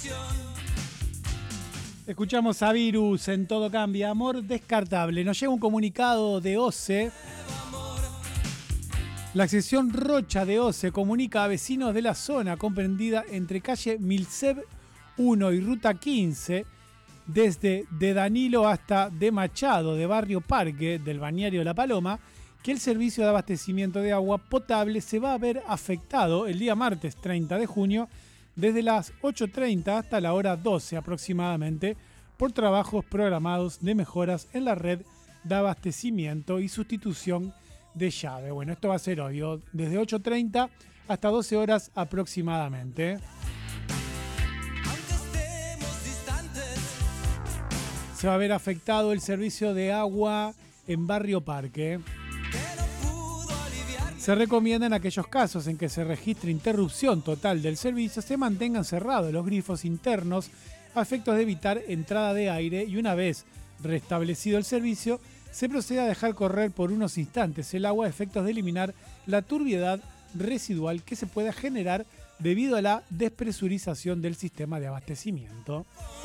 Escuchamos a Virus en Todo Cambia, Amor Descartable. Nos llega un comunicado de OCE. La sección Rocha de OCE comunica a vecinos de la zona comprendida entre calle Milsev 1 y Ruta 15, desde de Danilo hasta de Machado, de Barrio Parque, del balneario La Paloma, que el servicio de abastecimiento de agua potable se va a ver afectado el día martes 30 de junio desde las 8:30 hasta la hora 12 aproximadamente por trabajos programados de mejoras en la red de abastecimiento y sustitución de llave. Bueno, esto va a ser hoy, desde 8:30 hasta 12 horas aproximadamente. Se va a ver afectado el servicio de agua en Barrio Parque. Se recomienda en aquellos casos en que se registre interrupción total del servicio, se mantengan cerrados los grifos internos a efectos de evitar entrada de aire y una vez restablecido el servicio, se procede a dejar correr por unos instantes el agua a efectos de eliminar la turbiedad residual que se pueda generar debido a la despresurización del sistema de abastecimiento.